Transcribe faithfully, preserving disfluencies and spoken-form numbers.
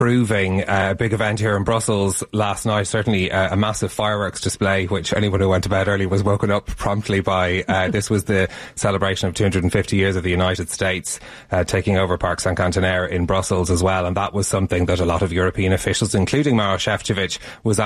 proving uh, a big event here in Brussels last night. Certainly uh, a massive fireworks display, which anyone who went to bed early was woken up promptly by. Uh, this was the celebration of two hundred fifty years of the United States uh, taking over Parc Saint-Quentin in Brussels as well, and that was something that a lot of European officials, including Maroš Šefčovič, was